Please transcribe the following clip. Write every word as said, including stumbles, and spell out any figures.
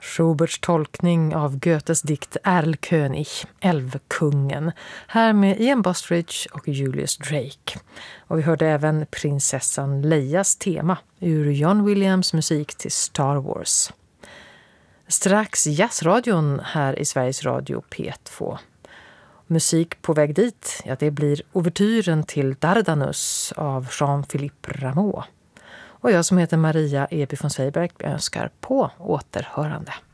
Schuberts tolkning av Goethes dikt Erlkönig, Älvkungen, här med Ian Bostridge och Julius Drake. Och vi hörde även prinsessan Leias tema ur John Williams musik till Star Wars. Strax jazzradion här i Sveriges Radio P två. Musik på väg dit, ja det blir ouvertyren till Dardanus av Jean-Philippe Rameau. Och jag som heter Maria Eby von Seiberg önskar på återhörande.